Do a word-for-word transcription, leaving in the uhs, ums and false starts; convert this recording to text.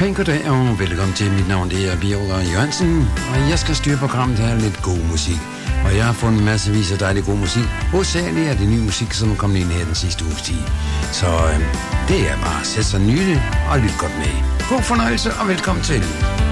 Pænt goddag og velkommen til. Mit navn det er Birger Jørgensen, og jeg skal styre programmet her lidt god musik. Og jeg har fundet massevis af dejlig god musik. Hovedsageligt er det ny musik, som er kommet ind her den sidste uges tid. Så øh, det er bare at sætte sig nyligt og lytte godt med. God fornøjelse og velkommen til.